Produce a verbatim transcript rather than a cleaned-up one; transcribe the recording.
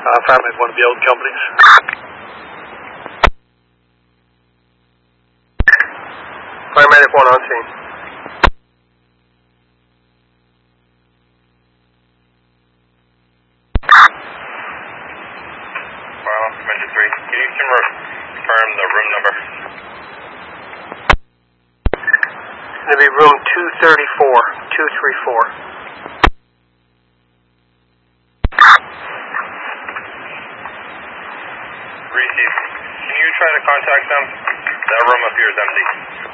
Uh, Fireman's one of the old companies. Paramedic one on scene. Fire Officer Commander three, can you confirm the room number? It's going to be room two thirty-four, two thirty-four. Receive. Can you try to contact them? That room appears empty.